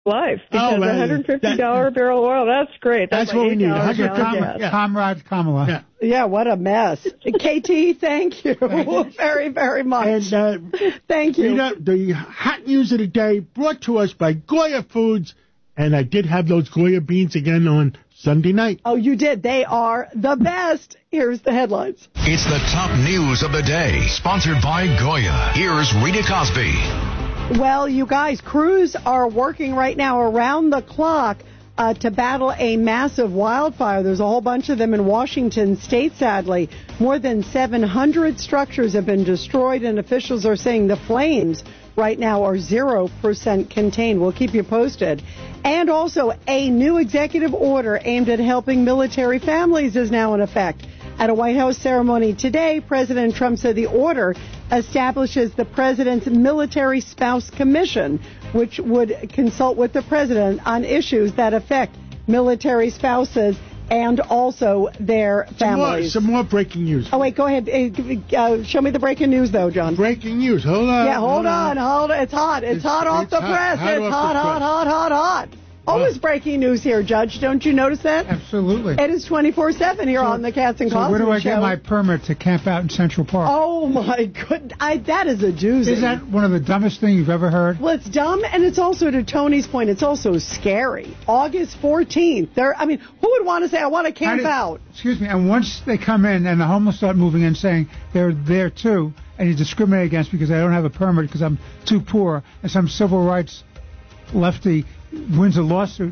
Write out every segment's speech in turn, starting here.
life because $150 barrel oil, that's great. That's what we need. Comrade Kamala. Yeah, what a mess. KT, thank you very, very much. And, thank you. The hot news of the day brought to us by Goya Foods, and I did have those Goya beans again on Sunday night. Oh, you did. They are the best. Here's the headlines. It's the top news of the day, sponsored by Goya. Here's Rita Cosby. Well, you guys, crews are working right now around the clock to battle a massive wildfire. There's a whole bunch of them in Washington state, sadly. More than 700 structures have been destroyed, and officials are saying the flames right now are 0% contained. We'll keep you posted. And also, a new executive order aimed at helping military families is now in effect. At a White House ceremony today, President Trump said the order establishes the President's Military Spouse Commission, which would consult with the President on issues that affect military spouses and also their families. Some more breaking news. Oh, wait, go ahead. Show me the breaking news, though, John. Breaking news. Hold on. Yeah, hold on. It's hot. It's hot off the press. It's hot. Always breaking news here, Judge. Don't you notice that? Absolutely. It is 24/7 here on the Cats and Cosby So where do I show. get my permit to camp out in Central Park? Oh, my goodness. That is a doozy. Is that one of the dumbest things you've ever heard? Well, it's dumb, and it's also, to Tony's point, it's also scary. August 14th. Who would want to say, I want to camp out? Excuse me. And once they come in and the homeless start moving in saying they're there, too, and you discriminate against because I don't have a permit because I'm too poor, and some civil rights lefty wins a lawsuit.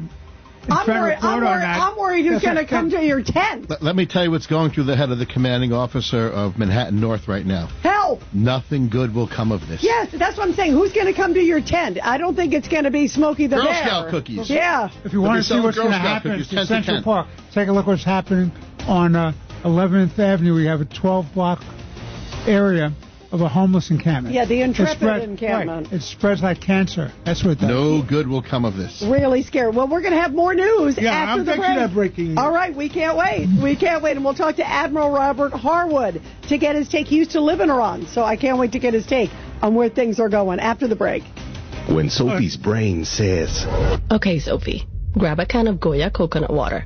I'm worried who's going to come to your tent. Let me tell you what's going through the head of the commanding officer of Manhattan North right now. Help! Nothing good will come of this. Yes, that's what I'm saying. Who's going to come to your tent? I don't think it's going to be Smokey the Bear. Girl Scout cookies. Yeah. If you want to see what's going to happen in Central Park, take a look what's happening on 11th Avenue. We have a 12-block area of a homeless encampment. Yeah, the Intrepid encampment. Right. It spreads like cancer. That's what it does. No good will come of this. Really scary. Well, we're going to have more news after the break. That breaking news. All right, we can't wait. And we'll talk to Admiral Robert Harwood to get his take. He used to live in Iran, so I can't wait to get his take on where things are going after the break. When Sophie's brain says, Okay, Sophie, grab a can of Goya coconut water.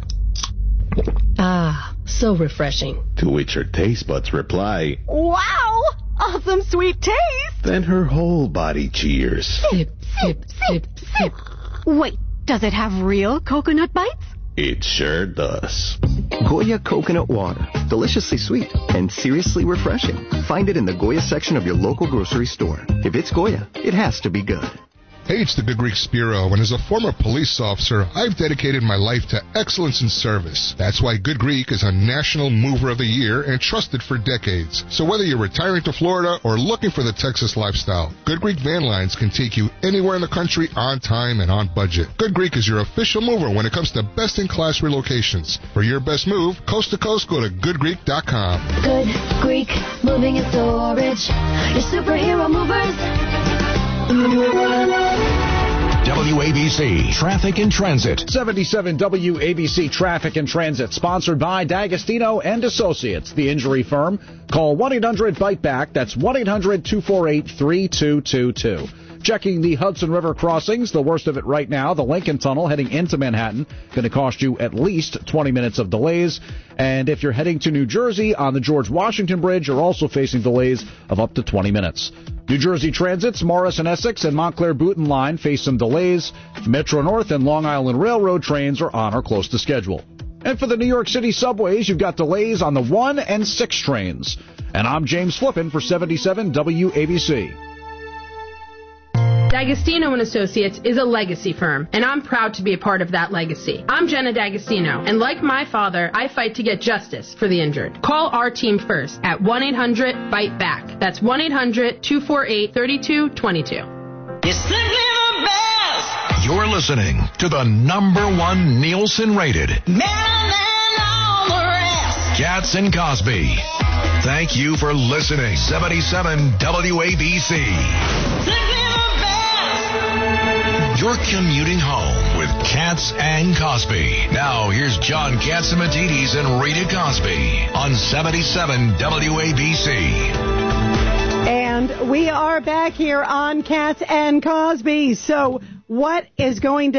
Ah, so refreshing. To which her taste buds reply, Wow! Awesome sweet taste! Then her whole body cheers. Sip, sip, sip, sip. Wait, does it have real coconut bites? It sure does. Goya coconut water. Deliciously sweet and seriously refreshing. Find it in the Goya section of your local grocery store. If it's Goya, it has to be good. Hey, it's the Good Greek Spiro, and as a former police officer, I've dedicated my life to excellence in service. That's why Good Greek is a National Mover of the Year and trusted for decades. So whether you're retiring to Florida or looking for the Texas lifestyle, Good Greek Van Lines can take you anywhere in the country on time and on budget. Good Greek is your official mover when it comes to best-in-class relocations. For your best move, coast to coast, go to goodgreek.com. Good Greek Moving and Storage, your superhero movers. WABC Traffic and Transit. 77 WABC Traffic and Transit, sponsored by D'Agostino and Associates, the injury firm. Call 1-800-BITE-BACK. That's 1-800-248-3222. Checking the Hudson River crossings, the worst of it right now, the Lincoln Tunnel heading into Manhattan, going to cost you at least 20 minutes of delays. And if you're heading to New Jersey on the George Washington Bridge, you're also facing delays of up to 20 minutes. New Jersey Transit's Morris and Essex and Montclair Booten line face some delays. Metro North and Long Island Railroad trains are on or close to schedule. And for the New York City subways, you've got delays on the 1 and 6 trains. And I'm James Flippin for 77 WABC. D'Agostino and Associates is a legacy firm, and I'm proud to be a part of that legacy. I'm Jenna D'Agostino, and like my father, I fight to get justice for the injured. Call our team first at 1-800-BITE-BACK. That's 1-800-248-3222. It's simply the best. You're listening to the #1 Nielsen-rated Cats and Cosby. Thank you for listening. 77 WABC. You're commuting home with Cats and Cosby. Now, here's John Catsimatidis and Rita Cosby on 77 WABC. And we are back here on Cats and Cosby. So what is going to